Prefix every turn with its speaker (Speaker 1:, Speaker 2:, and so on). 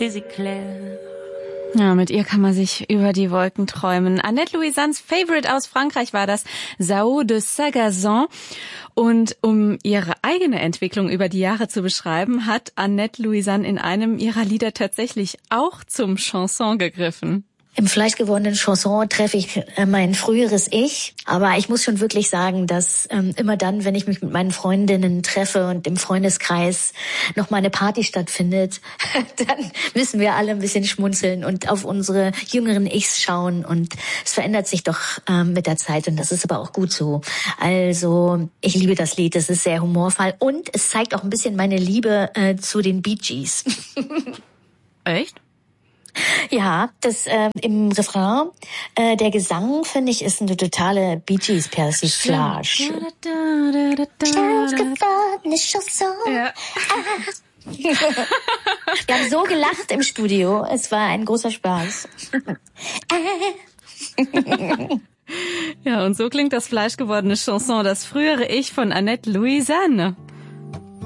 Speaker 1: des éclairs.
Speaker 2: Ja, mit ihr kann man sich über die Wolken träumen. Annette Louisannes Favorite aus Frankreich war das Sao de Sagazan. Und um ihre eigene Entwicklung über die Jahre zu beschreiben, hat Annette Louisanne in einem ihrer Lieder tatsächlich auch zum Chanson gegriffen.
Speaker 3: Im fleischgewordenen Chanson treffe ich mein früheres Ich. Aber ich muss schon wirklich sagen, dass immer dann, wenn ich mich mit meinen Freundinnen treffe und im Freundeskreis noch mal eine Party stattfindet, dann müssen wir alle ein bisschen schmunzeln und auf unsere jüngeren Ichs schauen. Und es verändert sich doch mit der Zeit und das ist aber auch gut so. Also ich liebe das Lied, es ist sehr humorvoll und es zeigt auch ein bisschen meine Liebe zu den Bee Gees.
Speaker 2: Echt?
Speaker 3: Ja, das im Refrain, der Gesang, finde ich, ist eine totale Bee Gees Persiflage.
Speaker 2: Ja.
Speaker 3: Wir haben so gelacht im Studio, es war ein großer Spaß.
Speaker 2: Ja, und so klingt das fleischgewordene Chanson, das frühere Ich von Annette Louisanne.